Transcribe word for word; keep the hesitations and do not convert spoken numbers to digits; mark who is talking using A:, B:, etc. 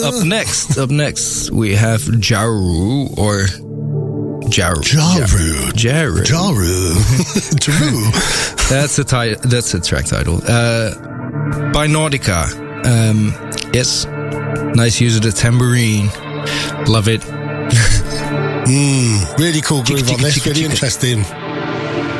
A: up next, up next, we have Jaru or Jaru.
B: Jaru.
A: Jaru.
B: Jaru. Jaru.
A: That's the title. That's the track title. Uh, by Nautica. Um, yes, nice use of the tambourine. Love it.
B: mm, really cool groove on this. Really interesting.